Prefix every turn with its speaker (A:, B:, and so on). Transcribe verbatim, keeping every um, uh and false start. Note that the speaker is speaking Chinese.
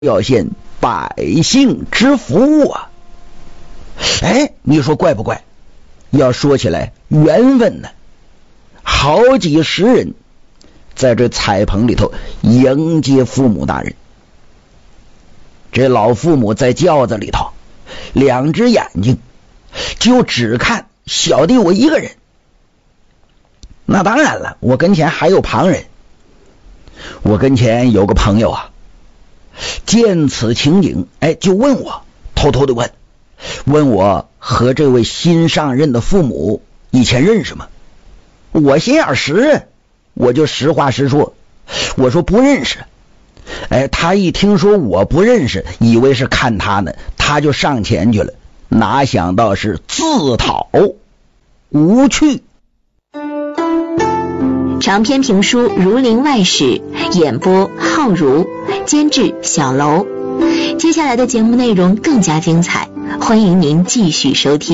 A: 要献百姓之福啊。哎，你说怪不怪？要说起来缘分呢，好几十人在这彩棚里头迎接父母大人。这老父母在轿子里头，两只眼睛就只看小弟我一个人。那当然了，我跟前还有旁人。我跟前有个朋友啊，见此情景，哎，就问我，偷偷的问问我和这位新上任的父母以前认识吗？我心眼实，我就实话实说，我说不认识。哎，他一听说我不认识，以为是看他呢，他就上前去了，哪想到是自讨无趣。
B: 长篇评书《儒林外史》，演播浩如，监制小楼。接下来的节目内容更加精彩，欢迎您继续收听。